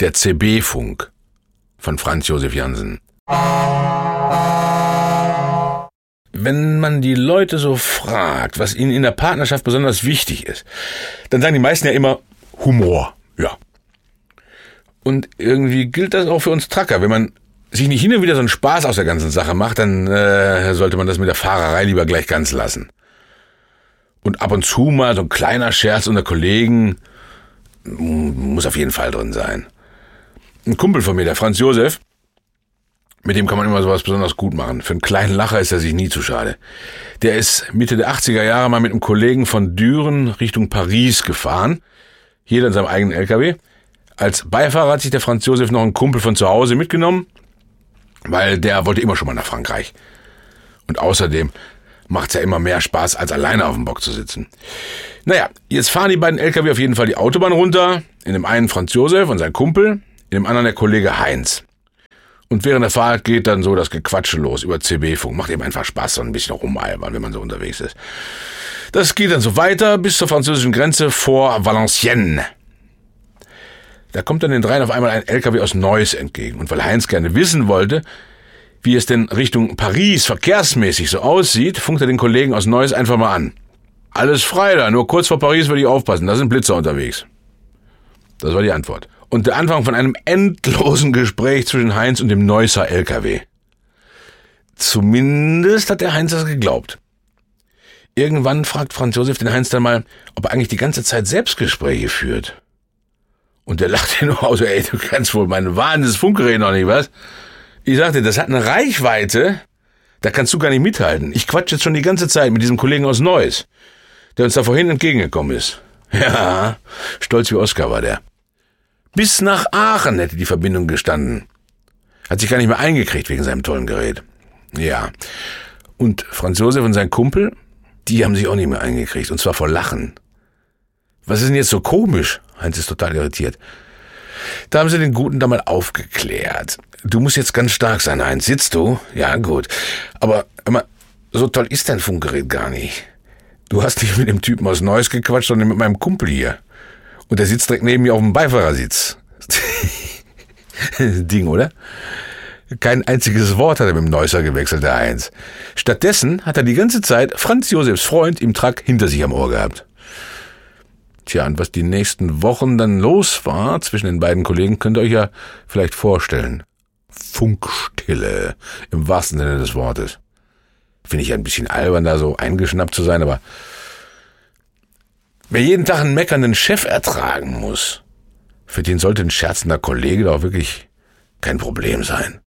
Der CB-Funk von Franz Josef Jansen. Wenn man die Leute so fragt, was ihnen in der Partnerschaft besonders wichtig ist, dann sagen die meisten ja immer Humor. Ja. Und irgendwie gilt das auch für uns Trucker. Wenn man sich nicht hin und wieder so einen Spaß aus der ganzen Sache macht, dann sollte man das mit der Fahrerei lieber gleich ganz lassen. Und ab und zu mal so ein kleiner Scherz unter Kollegen muss auf jeden Fall drin sein. Ein Kumpel von mir, der Franz Josef, mit dem kann man immer sowas besonders gut machen. Für einen kleinen Lacher ist er sich nie zu schade. Der ist Mitte der 80er Jahre mal mit einem Kollegen von Düren Richtung Paris gefahren. Jeder in seinem eigenen LKW. Als Beifahrer hat sich der Franz Josef noch einen Kumpel von zu Hause mitgenommen, weil der wollte immer schon mal nach Frankreich. Und außerdem macht's ja immer mehr Spaß, als alleine auf dem Bock zu sitzen. Naja, jetzt fahren die beiden LKW auf jeden Fall die Autobahn runter. In dem einen Franz Josef und sein Kumpel, in dem anderen der Kollege Heinz. Und während der Fahrt geht dann so das Gequatsche los über CB-Funk. Macht eben einfach Spaß, so ein bisschen rumalbern, wenn man so unterwegs ist. Das geht dann so weiter bis zur französischen Grenze vor Valenciennes. Da kommt dann den dreien auf einmal ein LKW aus Neuss entgegen. Und weil Heinz gerne wissen wollte, wie es denn Richtung Paris verkehrsmäßig so aussieht, funkt er den Kollegen aus Neuss einfach mal an. Alles frei da, nur kurz vor Paris würde ich aufpassen, da sind Blitzer unterwegs. Das war die Antwort. Und der Anfang von einem endlosen Gespräch zwischen Heinz und dem Neusser LKW. Zumindest hat der Heinz das geglaubt. Irgendwann fragt Franz Josef den Heinz dann mal, ob er eigentlich die ganze Zeit Selbstgespräche führt. Und der lacht ihn nur aus, ey, du kannst wohl mein wahnsinniges Funkgerät noch nicht, was? Ich sagte, das hat eine Reichweite, da kannst du gar nicht mithalten. Ich quatsch jetzt schon die ganze Zeit mit diesem Kollegen aus Neuss, der uns da vorhin entgegengekommen ist. Ja, stolz wie Oskar war der. Bis nach Aachen hätte die Verbindung gestanden. Hat sich gar nicht mehr eingekriegt wegen seinem tollen Gerät. Ja. Und Franz Josef und sein Kumpel, die haben sich auch nicht mehr eingekriegt. Und zwar vor Lachen. Was ist denn jetzt so komisch? Heinz ist total irritiert. Da haben sie den Guten da mal aufgeklärt. Du musst jetzt ganz stark sein, Heinz. Sitzt du? Ja, gut. Aber so toll ist dein Funkgerät gar nicht. Du hast nicht mit dem Typen aus Neuss gequatscht, sondern mit meinem Kumpel hier. Und der sitzt direkt neben mir auf dem Beifahrersitz. Ding, oder? Kein einziges Wort hat er mit dem Neusser gewechselt, der Heinz. Stattdessen hat er die ganze Zeit Franz Josefs Freund im Truck hinter sich am Ohr gehabt. Tja, und was die nächsten Wochen dann los war zwischen den beiden Kollegen, könnt ihr euch ja vielleicht vorstellen. Funkstille, im wahrsten Sinne des Wortes. Finde ich ein bisschen albern, da so eingeschnappt zu sein, aber wer jeden Tag einen meckernden Chef ertragen muss, für den sollte ein scherzender Kollege doch wirklich kein Problem sein.